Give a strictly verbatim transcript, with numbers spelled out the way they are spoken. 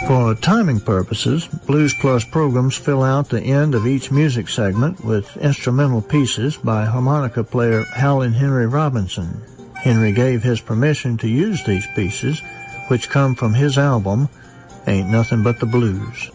For timing purposes, Blues Plus programs fill out the end of each music segment with instrumental pieces by harmonica player Howlin' Henry Robinson. Henry gave his permission to use these pieces, which come from his album, Ain't Nothing But the Blues.